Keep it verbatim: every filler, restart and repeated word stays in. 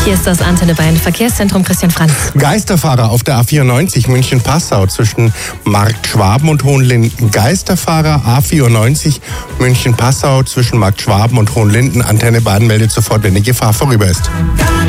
Hier ist das Antenne Bayern Verkehrszentrum, Christian Franz. Geisterfahrer auf der A vierundneunzig München-Passau zwischen Markt Schwaben und Hohenlinden. Geisterfahrer A vierundneunzig München-Passau zwischen Markt Schwaben und Hohenlinden. Antenne Bayern meldet sofort, wenn die Gefahr vorüber ist.